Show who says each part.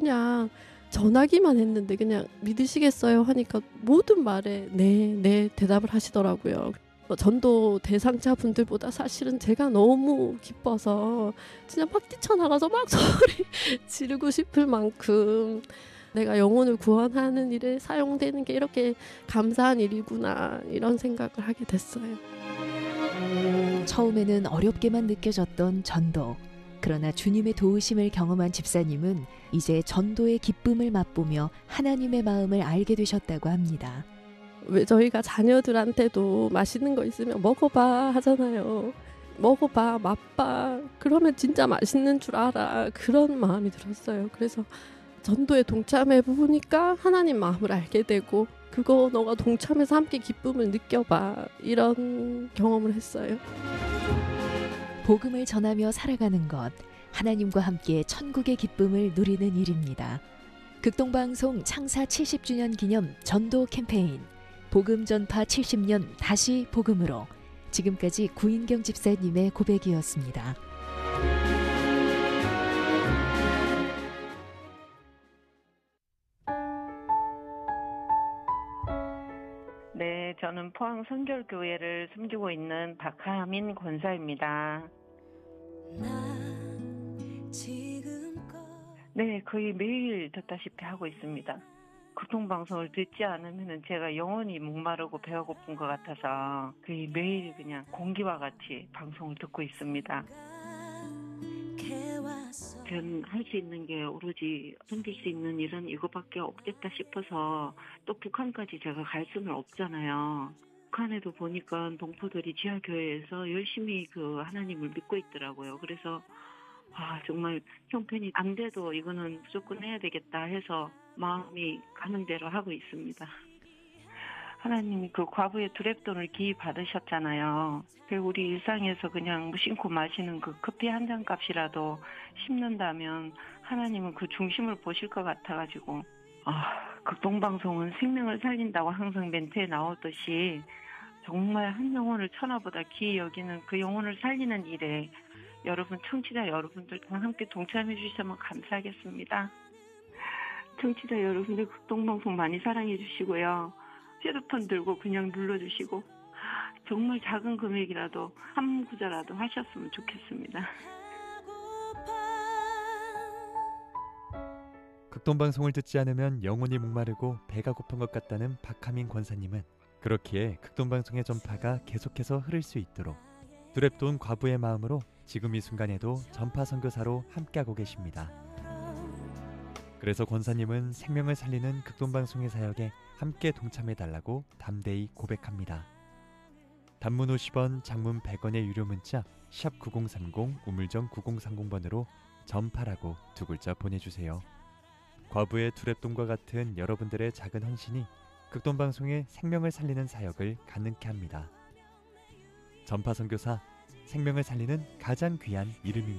Speaker 1: 그냥 전화기만 했는데 그냥 "믿으시겠어요?" 하니까 모든 말에 "네, 네." 대답을 하시더라고요. 전도 대상자분들보다 사실은 제가 너무 기뻐서 진짜 막 뛰쳐나가서 막 소리 지르고 싶을 만큼 '내가 영혼을 구원하는 일에 사용되는 게 이렇게 감사한 일이구나.' 이런 생각을 하게 됐어요.
Speaker 2: 처음에는 어렵게만 느껴졌던 전도. 그러나 주님의 도우심을 경험한 집사님은 이제 전도의 기쁨을 맛보며 하나님의 마음을 알게 되셨다고 합니다.
Speaker 1: 왜 저희가 자녀들한테도 "맛있는 거 있으면 먹어봐." 하잖아요. "먹어봐. 맛봐. 그러면 진짜 맛있는 줄 알아." 그런 마음이 들었어요. 그래서 전도에 동참해 보니까 하나님 마음을 알게 되고 "그거 너가 동참해서 함께 기쁨을 느껴봐." 이런 경험을 했어요.
Speaker 2: 복음을 전하며 살아가는 것, 하나님과 함께 천국의 기쁨을 누리는 일입니다. 극동방송 창사 70주년 기념 전도 캠페인 복음 전파 70년 다시 복음으로, 지금까지 구인경 집사님의 고백이었습니다.
Speaker 3: 네, 저는 포항 선결교회를 섬기고 있는 박하민 권사입니다. 네, 거의 매일 듣다시피 하고 있습니다. 극동방송을 듣지 않으면 제가 영원히 목마르고 배가 고픈 것 같아서 거의 매일 그냥 공기와 같이 방송을 듣고 있습니다. 저는 할 수 있는 게 오로지 섬길 수 있는 일은 이거밖에 없겠다 싶어서, 또 북한까지 제가 갈 수는 없잖아요. 북한에도 보니까 동포들이 지하교회에서 열심히 그 하나님을 믿고 있더라고요. 그래서 정말 형편이 안 돼도 이거는 무조건 해야 되겠다 해서 마음이 가는 대로 하고 있습니다. 하나님이 그 과부의 두랩돈을 기입받으셨잖아요. 우리 일상에서 그냥 무심코 마시는 그 커피 한 잔 값이라도 심는다면 하나님은 그 중심을 보실 것 같아가지고, 극동방송은 생명을 살린다고 항상 멘트에 나오듯이 정말 한 영혼을 천하보다 귀히 여기는 그 영혼을 살리는 일에 여러분, 청취자 여러분들 다 함께 동참해 주시면 감사하겠습니다. 청취자 여러분들 극동방송 많이 사랑해 주시고요. 휴대폰 들고 그냥 눌러주시고 정말 작은 금액이라도 한 구자라도 하셨으면 좋겠습니다.
Speaker 4: 극동방송을 듣지 않으면 영혼이 목마르고 배가 고픈 것 같다는 박하민 권사님은 그렇기에 극동방송의 전파가 계속해서 흐를 수 있도록 두랩돈 과부의 마음으로 지금 이 순간에도 전파 선교사로 함께하고 계십니다. 그래서 권사님은 생명을 살리는 극동방송의 사역에 함께 동참해달라고 담대히 고백합니다. 단문 50원, 장문 100원의 유료 문자 샵 9030 우물정 9030번으로 전파라고 두 글자 보내주세요. 과부의 두랩돈과 같은 여러분들의 작은 헌신이 극동방송의 생명을 살리는 사역을 가능케 합니다. 전파 선교사, 생명을 살리는 가장 귀한 이름입니다.